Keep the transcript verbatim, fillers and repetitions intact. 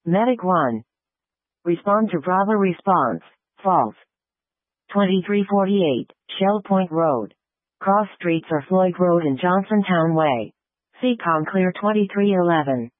Medic one. Respond to Bravo response. False. twenty-three forty-eight, Shell Point Road. Cross streets are Floyd Road and Johnsontown Way. C COM clear twenty-three eleven.